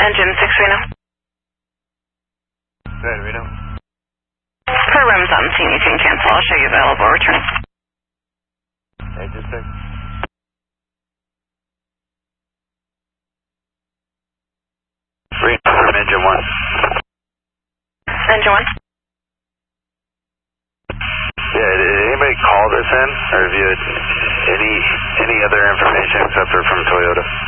Engine 6 Reno. Go ahead, Reno. Per rims on scene, you can cancel. I'll show you available return. Engine 6. Reno from Engine 1. Engine 1. Yeah, did anybody call this in? Or have you had any other information except for from Toyota?